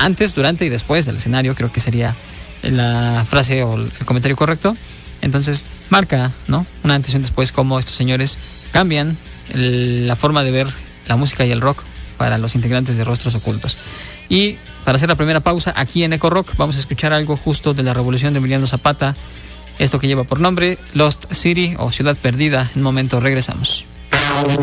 antes, durante y después del escenario, creo que sería la frase o el comentario correcto. Entonces marca, ¿no?, una antes y un después, cómo estos señores cambian la forma de ver la música y el rock para los integrantes de Rostros Ocultos. Y para hacer la primera pausa aquí en Eco Rock, vamos a escuchar algo justo de la revolución de Emiliano Zapata, esto que lleva por nombre Lost City o Ciudad Perdida. En un momento regresamos.